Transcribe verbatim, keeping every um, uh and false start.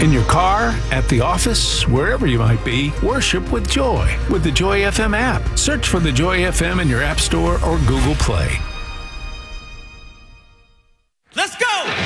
In your car, at the office, wherever you might be, worship with Joy with the Joy F M app. Search for the Joy F M in your App Store or Google Play. Let's go!